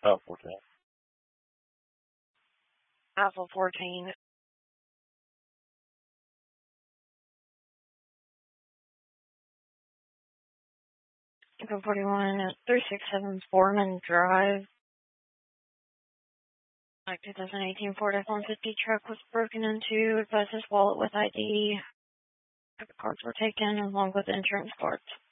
Oh, 14. Alpha 14. Echo 41 at 367 Foreman Drive. Like 2018 Ford F-150 truck was broken into. Advised his wallet with ID. The cards were taken along with insurance cards.